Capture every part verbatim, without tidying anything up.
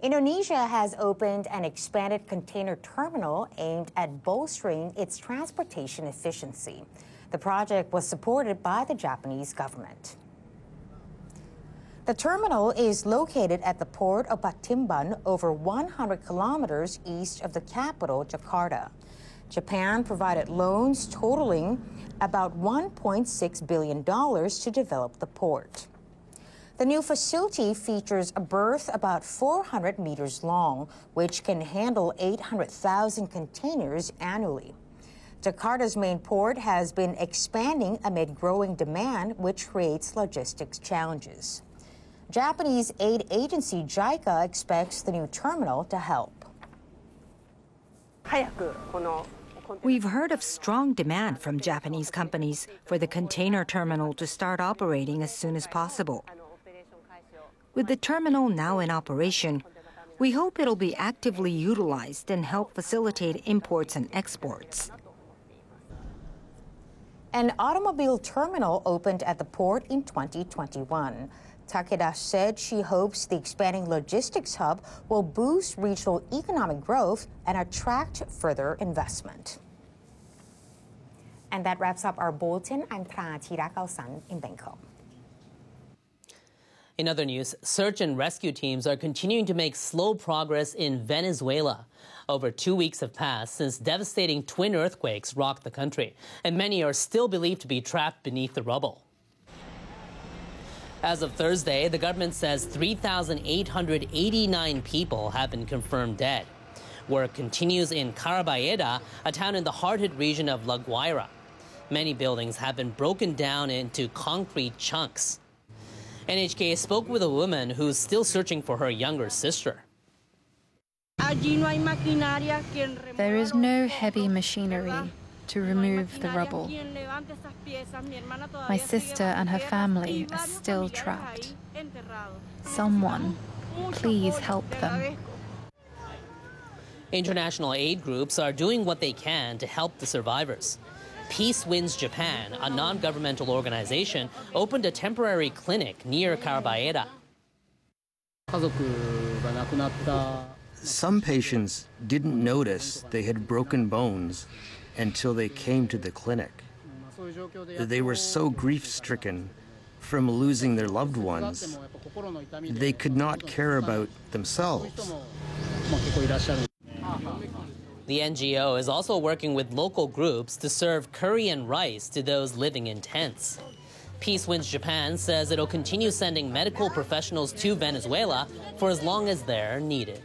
Indonesia has opened an expanded container terminal aimed at bolstering its transportation efficiency. The project was supported by the Japanese government. The terminal is located at the port of Batimban, over one hundred kilometers east of the capital, Jakarta. Japan provided loans totaling about one point six billion dollars to develop the port. The new facility features a berth about four hundred meters long, which can handle eight hundred thousand containers annually. Jakarta's main port has been expanding amid growing demand, which creates logistics challenges. Japanese aid agency JICA expects the new terminal to help. We've heard of strong demand from Japanese companies for the container terminal to start operating as soon as possible. With the terminal now in operation, we hope it'll be actively utilized and help facilitate imports and exports. An automobile terminal opened at the port in twenty twenty-one. Takeda said she hopes the expanding logistics hub will boost regional economic growth and attract further investment. And that wraps up our bulletin. I'm Pratira Kausan in Bangkok. In other news, search and rescue teams are continuing to make slow progress in Venezuela. Over two weeks have passed since devastating twin earthquakes rocked the country, and many are still believed to be trapped beneath the rubble. As of Thursday, the government says three thousand eight hundred eighty-nine people have been confirmed dead. Work continues in Carabayeda, a town in the hard-hit region of La Guaira. Many buildings have been broken down into concrete chunks. N H K spoke with a woman who's still searching for her younger sister. There is no heavy machinery to remove the rubble. My sister and her family are still trapped. Someone, please help them. International aid groups are doing what they can to help the survivors. Peace Winds Japan, a non-governmental organization, opened a temporary clinic near Carabayeda. Some patients didn't notice they had broken bones until they came to the clinic. They were so grief-stricken from losing their loved ones, they could not care about themselves. The N G O is also working with local groups to serve curry and rice to those living in tents. Peace Winds Japan says it'll continue sending medical professionals to Venezuela for as long as they're needed.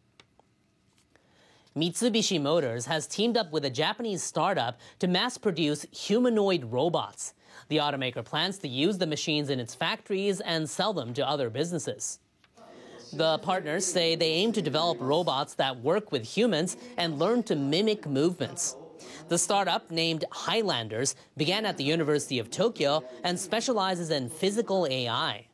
Mitsubishi Motors has teamed up with a Japanese startup to mass-produce humanoid robots. The automaker plans to use the machines in its factories and sell them to other businesses. The partners say they aim to develop robots that work with humans and learn to mimic movements. The startup, named Highlanders, began at the University of Tokyo and specializes in physical A I.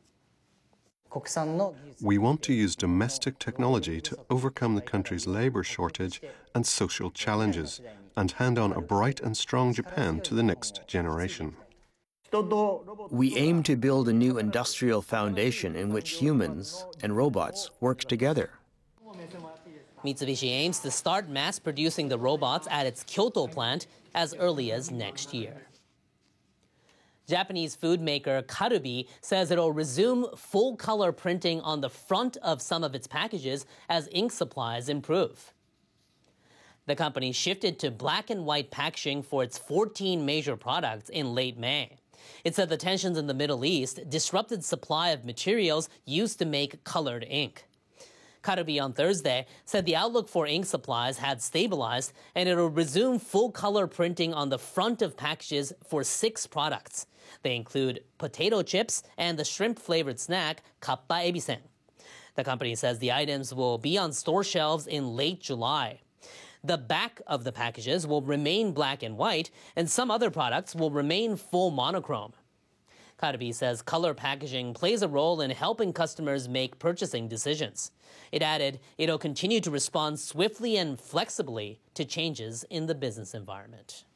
We want to use domestic technology to overcome the country's labor shortage and social challenges and hand on a bright and strong Japan to the next generation. We aim to build a new industrial foundation in which humans and robots work together. Mitsubishi aims to start mass-producing the robots at its Kyoto plant as early as next year. Japanese food maker Karubi says it'll resume full-color printing on the front of some of its packages as ink supplies improve. The company shifted to black and white packaging for its fourteen major products in late May. It said the tensions in the Middle East disrupted supply of materials used to make colored ink. Karubi on Thursday said the outlook for ink supplies had stabilized and it will resume full-color printing on the front of packages for six products. They include potato chips and the shrimp-flavored snack Kappa Ebisen. The company says the items will be on store shelves in late July. The back of the packages will remain black and white, and some other products will remain full monochrome. Karubi says color packaging plays a role in helping customers make purchasing decisions. It added it'll continue to respond swiftly and flexibly to changes in the business environment.